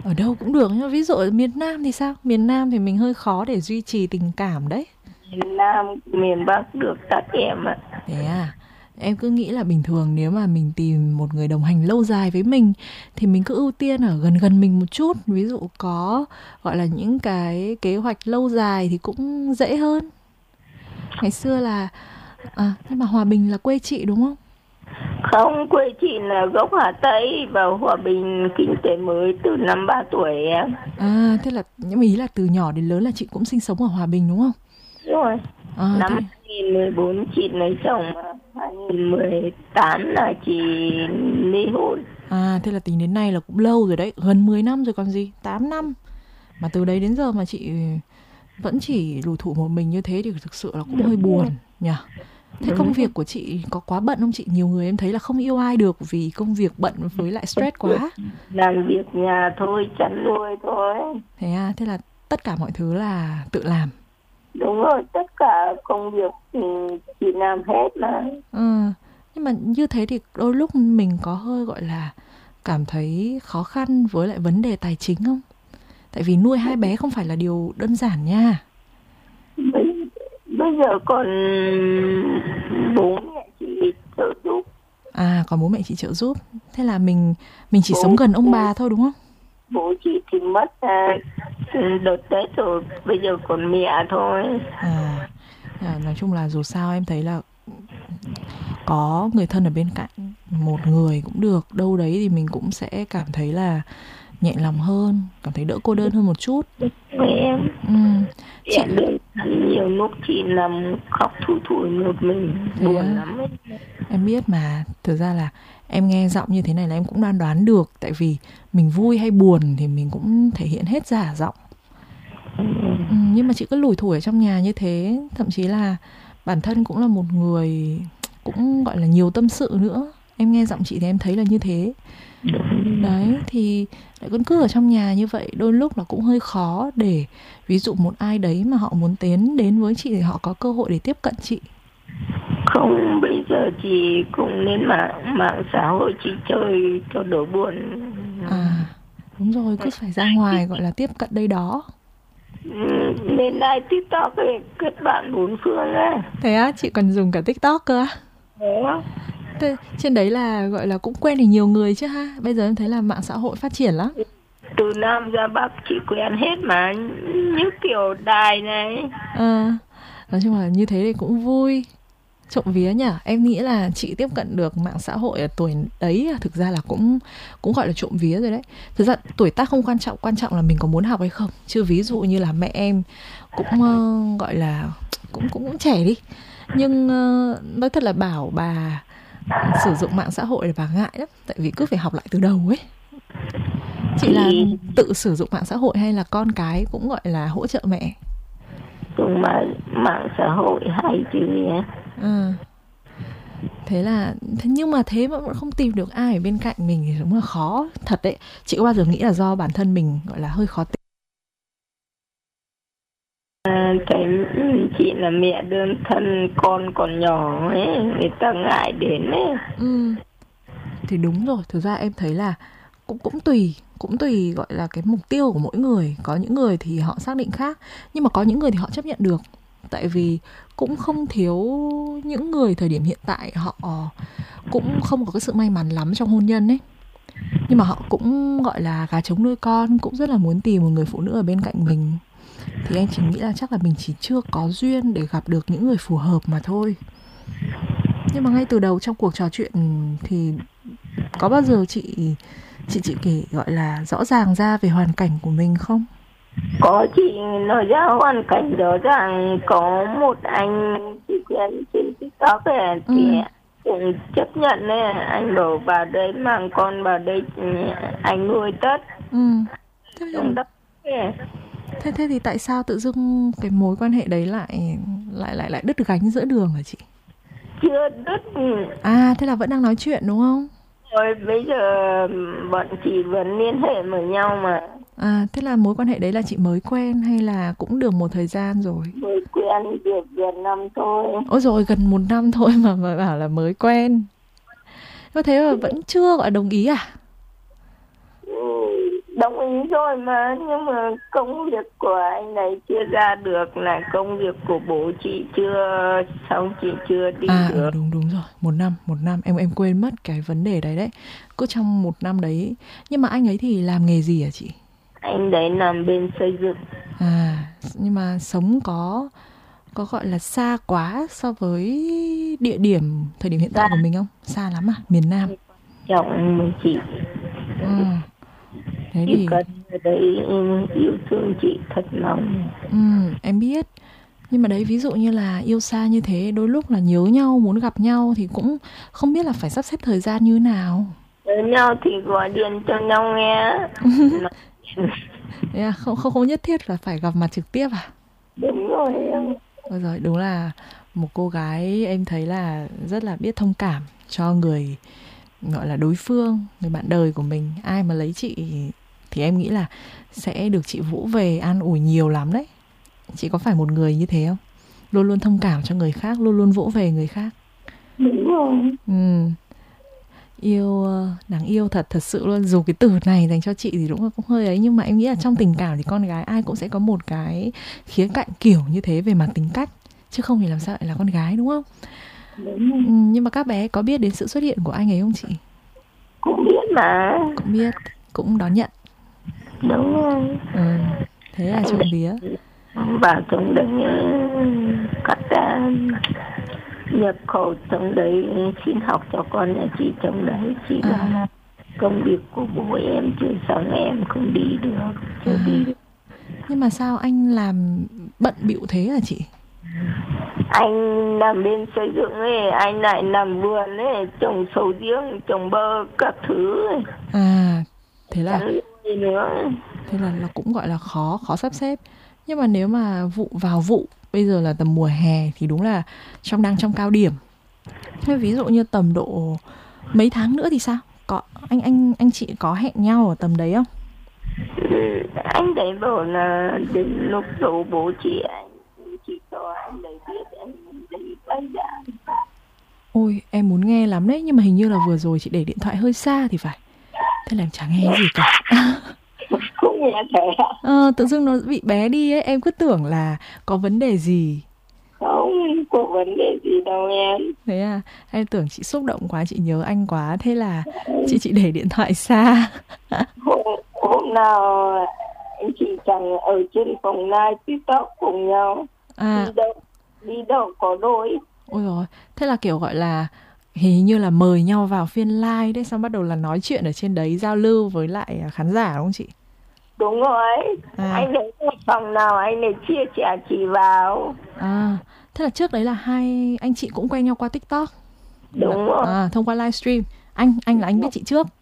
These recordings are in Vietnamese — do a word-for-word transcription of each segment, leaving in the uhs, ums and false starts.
Ở đâu cũng được, nhưng ví dụ ở miền Nam thì sao? Miền Nam thì mình hơi khó để duy trì tình cảm đấy. Miền Nam, miền Bắc được tất em ạ. Thế à? Em cứ nghĩ là bình thường nếu mà mình tìm một người đồng hành lâu dài với mình thì mình cứ ưu tiên ở gần gần mình một chút. Ví dụ có gọi là những cái kế hoạch lâu dài thì cũng dễ hơn. Ngày xưa là à, nhưng mà Hòa Bình là quê chị đúng không? Không, quê chị là gốc Hà Tây, vào Hòa Bình kinh tế mới từ năm ba tuổi em. À, thế là những ý là từ nhỏ đến lớn là chị cũng sinh sống ở Hòa Bình đúng không? Rồi, À, năm thế hai nghìn mười bốn chị lấy chồng, mà hai nghìn mười tám là chị ly hôn. à thế là tính đến nay là cũng lâu rồi đấy, gần mười năm rồi còn gì, tám năm. Mà từ đấy đến giờ mà chị vẫn chỉ lủi thủi một mình như thế thì thực sự là cũng hơi buồn nhỉ. Thế công Đúng rồi. việc của chị có quá bận không chị? Nhiều người em thấy là không yêu ai được vì công việc bận với lại stress quá. Làm việc nhà thôi, chăn nuôi thôi. Thế à, thế là tất cả mọi thứ là tự làm. Đúng rồi, tất cả công việc thì chị làm hết mà. Ừ. Nhưng mà như thế thì đôi lúc mình có hơi gọi là cảm thấy khó khăn với lại vấn đề tài chính không? Tại vì nuôi hai bé không phải là điều đơn giản nha. Bây, bây giờ còn bố mẹ chị trợ giúp. À, còn bố mẹ chị trợ giúp. Thế là mình mình chỉ sống Bố, gần ông bố, bà thôi đúng không? bố chị thì mất à, đợt Tết rồi, bây giờ còn mẹ thôi. À, à, nói chung là dù sao em thấy là có người thân ở bên cạnh một người cũng được, đâu đấy thì mình cũng sẽ cảm thấy là nhẹ lòng hơn, cảm thấy đỡ cô đơn hơn một chút. Với em, Ừ. Chị em đơn thân, nhiều lúc chị nằm khóc thui thủi một mình, thế buồn á, lắm ấy. em biết mà, thực ra là em nghe giọng như thế này là em cũng đoán đoán được, tại vì mình vui hay buồn thì mình cũng thể hiện hết giả giọng. Ừ. Ừ, nhưng mà chị cứ lủi thủi ở trong nhà như thế, thậm chí là bản thân cũng là một người cũng gọi là nhiều tâm sự nữa. Em nghe giọng chị thì em thấy là như thế. Đấy, thì lại vẫn cứ ở trong nhà như vậy, đôi lúc là cũng hơi khó để ví dụ một ai đấy mà họ muốn tiến đến với chị thì họ có cơ hội để tiếp cận chị. Không, bây giờ chị cũng lên mạng mạng xã hội chị chơi cho đỡ buồn. À, đúng rồi, cứ phải ra ngoài gọi là tiếp cận đây đó. Ừ, lên live TikTok ấy, kết bạn bốn phương ấy. Thế á, chị còn dùng cả TikTok cơ á. Đó. Thế trên đấy là gọi là cũng quen được nhiều người chứ ha. Bây giờ em thấy là mạng xã hội phát triển lắm. Từ Nam ra Bắc chị quen hết mà, như kiểu đài này. À, nói chung là như thế thì cũng vui. Trộm vía nhỉ, em nghĩ là chị tiếp cận được mạng xã hội ở tuổi đấy thực ra là cũng cũng gọi là trộm vía rồi đấy. Thực ra tuổi tác không quan trọng, quan trọng là mình có muốn học hay không. Chứ ví dụ như là mẹ em cũng uh, gọi là cũng cũng cũng trẻ đi, nhưng uh, nói thật là bảo bà sử dụng mạng xã hội là bà ngại lắm, tại vì cứ phải học lại từ đầu ấy. Chị là Chị tự sử dụng mạng xã hội hay là con cái cũng gọi là hỗ trợ mẹ? dùng mạng mạng xã hội hay chứ nhé. Ừ. Thế là thế nhưng mà thế mà vẫn không tìm được ai ở bên cạnh mình thì đúng là khó thật đấy. Chị có bao giờ nghĩ là do bản thân mình gọi là hơi khó tính? À, cái chị là mẹ đơn thân, con còn nhỏ ấy, người ta ngại đến ấy. Ừ, thì đúng rồi, thực ra em thấy là cũng cũng tùy, cũng tùy gọi là cái mục tiêu của mỗi người. Có những người thì họ xác định khác, nhưng mà có những người thì họ chấp nhận được. Tại vì cũng không thiếu những người thời điểm hiện tại họ cũng không có cái sự may mắn lắm trong hôn nhân ấy. Nhưng mà họ cũng gọi là gà trống nuôi con, cũng rất là muốn tìm một người phụ nữ ở bên cạnh mình. Thì em chỉ nghĩ là chắc là mình chỉ chưa có duyên để gặp được những người phù hợp mà thôi. Nhưng mà ngay từ đầu trong cuộc trò chuyện thì có bao giờ chị chị chị kể gọi là rõ ràng ra về hoàn cảnh của mình không? Có, chị nói ra hoàn cảnh rõ ràng. Có một anh chị quen trên TikTok ấy, Ừ, thì cũng chấp nhận ấy. Anh bảo vào đây mang con vào đây, anh nuôi tất. ừ. Thế, Trong đất ấy. thế thế thì tại sao tự dưng cái mối quan hệ đấy lại lại lại lại đứt gánh giữa đường hả chị? Chưa đứt. À, thế là vẫn đang nói chuyện đúng không? Rồi bây giờ bọn chị vẫn liên hệ với nhau mà. À, thế là mối quan hệ đấy là chị mới quen hay là cũng được một thời gian rồi? Mới quen được gần năm thôi. Ôi rồi gần một năm thôi mà mà bảo là mới quen. Có thế mà vẫn chưa gọi đồng ý à? Ừ, đồng ý anh rồi mà, nhưng mà công việc của anh này chưa ra được, là công việc của bố chị chưa xong, chị chưa đi À được. ừ, đúng đúng rồi, một năm, một năm em em quên mất cái vấn đề đấy đấy. Cứ trong một năm đấy. Nhưng mà anh ấy thì làm nghề gì hả chị? Anh đấy làm bên xây dựng. À, nhưng mà sống có có gọi là xa quá so với địa điểm thời điểm hiện tại Ra của mình không? Xa lắm à, miền Nam. chồng mình chị, Ừ, thế chỉ thì cần ở đấy yêu thương chị thật lòng. ừ, em biết. Nhưng mà đấy, ví dụ như là yêu xa như thế, đôi lúc là nhớ nhau, muốn gặp nhau thì cũng không biết là phải sắp xếp thời gian như nào. Với nhau thì gọi điện cho nhau nghe. Nói chuyện. Thế à, không không không nhất thiết là phải gặp mặt trực tiếp à? Đúng rồi em. Ôi giời, đúng là một cô gái em thấy là rất là biết thông cảm cho người gọi là đối phương, người bạn đời của mình. Ai mà lấy chị thì em nghĩ là sẽ được chị vỗ về an ủi nhiều lắm đấy. Chị có phải một người như thế không? Luôn luôn thông cảm cho người khác, luôn luôn vỗ về người khác. Đúng rồi. Ừ, yêu ờ, đáng yêu thật, thật sự luôn. Dù cái từ này dành cho chị thì đúng là cũng hơi ấy, nhưng mà em nghĩ là trong tình cảm thì con gái ai cũng sẽ có một cái khía cạnh kiểu như thế về mặt tính cách, chứ không thì làm sao lại là con gái, đúng không? Đúng rồi. Ừ, nhưng mà các bé có biết đến sự xuất hiện của anh ấy không chị? Cũng biết mà. Cũng biết, cũng đón nhận. Đúng rồi. Ừ, thế là Anh trộm vía. đấy vào trong đấy cắt ra nhập khẩu trong đấy, xin học cho con nhà chị trong đấy. Chị À, bảo là công việc của bố em chưa xong, em không đi được, chưa à, đi được. nhưng mà sao anh làm bận bịu thế hả chị? Anh làm bên xây dựng ấy, anh lại làm vườn ấy, trồng sầu riêng, trồng bơ các thứ ấy. À, thế là Chẳng gì nữa. thế là nó cũng gọi là khó khó sắp xếp. Nhưng mà nếu mà vụ vào vụ, bây giờ là tầm mùa hè thì đúng là trong đang trong cao điểm. Thế ví dụ như tầm độ mấy tháng nữa thì sao? Có anh anh anh chị có hẹn nhau ở tầm đấy không? Ừ, anh đấy bảo là đến lúc dỗ bố chị, anh chị cho anh đấy biết, anh đấy bay ra. Ôi, em muốn nghe lắm đấy, nhưng mà hình như là vừa rồi chị để điện thoại hơi xa thì phải. Thế là em chả nghe gì cả. Cũng nghe thế ạ. Ờ, tự dưng nó bị bé đi ấy, em cứ tưởng là có vấn đề gì. Không có vấn đề gì đâu em. Thế à, em tưởng chị xúc động quá, chị nhớ anh quá, thế là chị chị để điện thoại xa. hôm, hôm nào anh chị chẳng ở trên phòng live TikTok cùng nhau, À, đi đâu đi đâu có đôi. ôi rồi, thế là kiểu gọi là hình như là mời nhau vào phiên live đấy, xong bắt đầu là nói chuyện ở trên đấy, giao lưu với lại khán giả đúng không chị? Đúng rồi. À, Anh đến phòng nào anh này chia sẻ chị vào. à, thế là trước đấy là hai anh chị cũng quen nhau qua TikTok. Là, Đúng rồi. à, thông qua livestream. Anh anh là anh biết chị trước.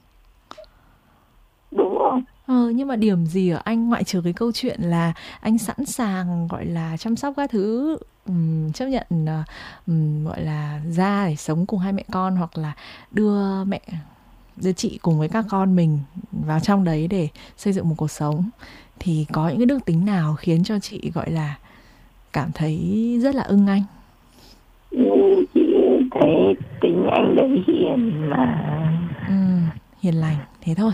Đúng rồi. Ờ, nhưng mà điểm gì ở anh ngoại trừ cái câu chuyện là anh sẵn sàng gọi là chăm sóc các thứ, ừm, chấp nhận ờ, ừm, gọi là ra để sống cùng hai mẹ con, hoặc là đưa mẹ đưa chị cùng với các con mình vào trong đấy để xây dựng một cuộc sống, thì có những cái đức tính nào khiến cho chị gọi là cảm thấy rất là ưng anh? Ừ, chị thấy tính anh đấy hiền mà. Ừm, hiền lành thế thôi.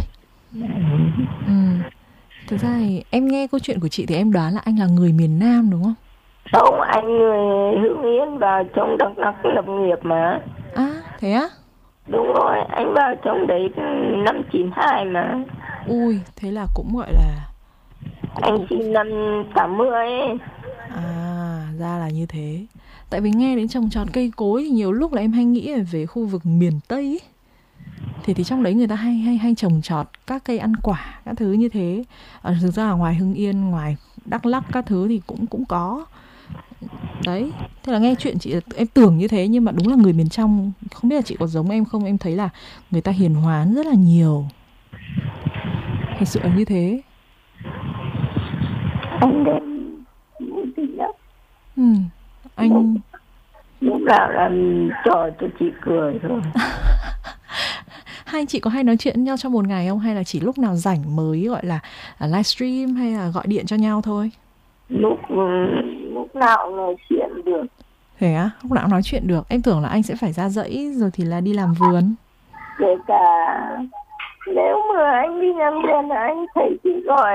Ừm, thực ra thì em nghe câu chuyện của chị thì em đoán là anh là người miền Nam đúng không? Không, anh người Hưng Yên vào trong Đắk Lắk lập nghiệp mà. À, thế á? Đúng rồi, anh vào trong đấy năm chín hai mà. Ui, thế là cũng gọi là cũng Anh cũng sinh năm tám mươi ấy. à, ra là như thế. Tại vì nghe đến trồng trọt cây cối thì nhiều lúc là em hay nghĩ là về khu vực miền Tây ấy. Thì thì trong đấy người ta hay hay hay trồng trọt các cây ăn quả, các thứ như thế. À, thực ra là ngoài Hưng Yên, ngoài Đắk Lắk các thứ thì cũng cũng có. Đấy, thế là nghe chuyện chị em tưởng như thế, nhưng mà đúng là người miền trong, không biết là chị có giống em không, em thấy là người ta hiền hoán rất là nhiều. Thật sự là như thế. Anh đấy vui tính lắm. Ừ, anh Lúc nào làm trò cho chị cười thôi. hai anh chị có hay nói chuyện với nhau trong một ngày không, hay là chỉ lúc nào rảnh mới gọi là à, livestream hay là gọi điện cho nhau thôi? Lúc lúc nào nói chuyện được. Thế á, lúc nào cũng nói chuyện được. Em tưởng là anh sẽ phải ra dãy rồi thì là đi làm vườn. Kể cả Nếu mà anh đi nằm viện là anh thấy chị gọi